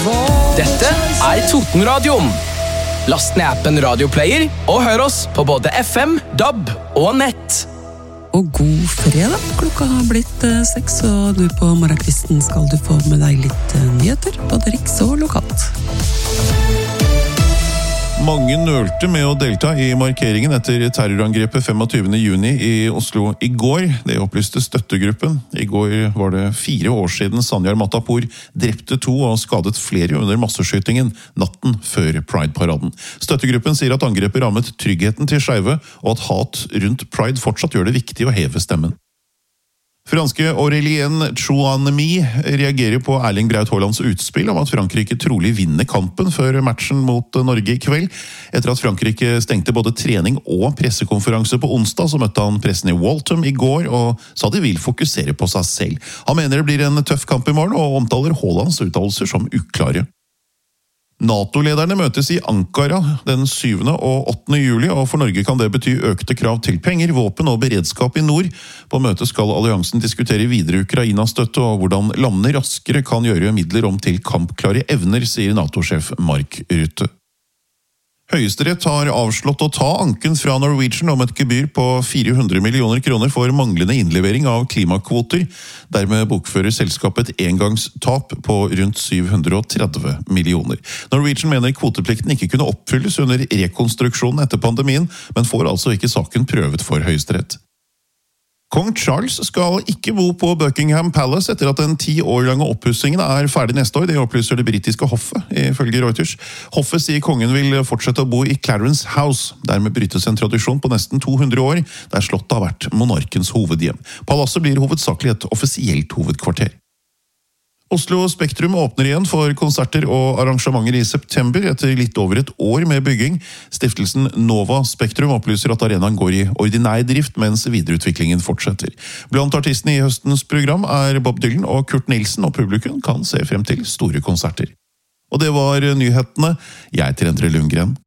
Dette Totenradioen. Last ned appen Radioplayer og hør oss på både FM, DAB og nett. Og god fredag. Klokka har blitt 6, og du på morgenkvisten skal du få med deg litt nyheter, både riks og lokalt. Mange nølte med å delta i markeringen etter terrorangrepet 25. juni i Oslo i går. Det opplyste støttegruppen. I går var det 4 år siden Sanjar Matapour drepte 2 og skadet flere under masseskytingen natten før Pride-paraden. Støttegruppen sier at angrepet rammet tryggheten til skeive, og at hat rundt Pride fortsatt gjør det viktig å heve stemmen. Franske Aurélien Tchouameni reagerer på Erling Braut Haalands utspill om at Frankrike trolig vinner kampen før matchen mot Norge i kveld. Etter at Frankrike stengte både trening og pressekonferanse på onsdag, så møtte han pressen i Waltham i går og sa de vil fokusere på seg selv. Han mener det blir en tøff kamp i morgen og omtaler Haalands uttalelser som uklare. NATO-lederne møtes i Ankara den 7. og 8. juli, og for Norge kan det bety økte krav til penger, våpen og beredskap i nord. På møtet skal alliansen diskutere videre Ukraina-støtte og hvordan landene raskere kan gjøre midler om til kampklare evner, sier NATO-sjef Mark Rutte. Høyesterett har avslått å ta anken fra Norwegian om et gebyr på 400 millioner kroner for manglende innlevering av klimakvoter. Dermed bokfører selskapet et engangstap på rundt 730 millioner. Norwegian mener kvoteplikten ikke kunne oppfylles under rekonstruksjonen etter pandemien, men får altså ikke saken prøvet for Høyesterett. Kong Charles skal ikke bo på Buckingham Palace etter at den 10 år lange oppussingen er ferdig neste år, det opplyser det britiske hoffet, ifølge Reuters. Hoffet sier kongen vil fortsette å bo i Clarence House, dermed brytes en tradisjon på nesten 200 år, der slottet har vært monarkens hovedhjem. Palasset blir hovedsakelig et offisielt hovedkvarter. Oslo Spektrum åpner igjen for konserter og arrangementer i september etter litt over et år med bygging. Stiftelsen Nova Spektrum opplyser at arenaen går i ordinær drift mens videreutviklingen fortsetter. Blant artistene i høstens program er Bob Dylan og Kurt Nilsen, og publikum kan se frem til store konserter. Og det var nyhetene. Jeg heter Endre Lundgren.